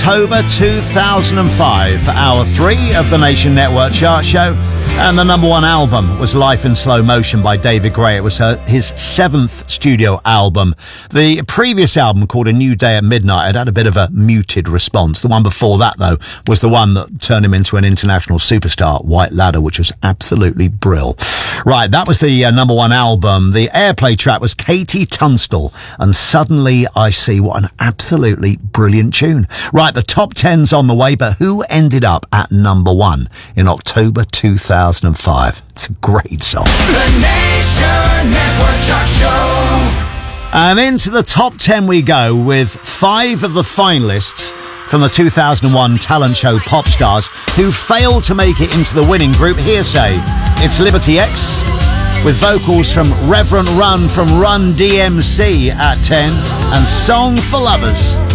October 2005 for hour 3 of the Nation Network Chart Show. And the number one album was Life in Slow Motion by David Gray. It was his 7th studio album. The previous album, called A New Day at Midnight, had a bit of a muted response. The one before that, though, was the one that turned him into an international superstar, White Ladder, which was absolutely brill. Right, that was the number one album. The airplay track was Katie Tunstall and Suddenly I See. What an absolutely brilliant tune. Right, the top 10's on the way, but who ended up at number one in October 2005? It's a great song. The Nation Network Chart Show. And into the top 10 we go with 5 of the finalists from the 2001 talent show Pop Stars who failed to make it into the winning group. Hearsay. It's Liberty X with vocals from Reverend Run from Run DMC at 10 and Song for Lovers.